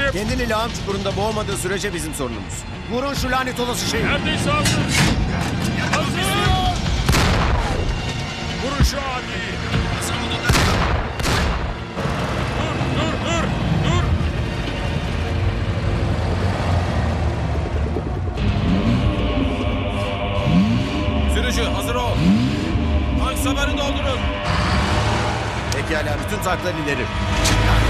Efendim? Kendini lağım çukurunda boğmadığı sürece bizim sorunumuz. Vurun şu lanet olası şeyi. Neredeyse hazır. Hazır. Vurun şu adiyi. Dur. Sürücü hazır ol. Tank savarı doldurun. Pekala, bütün tanklar ileri.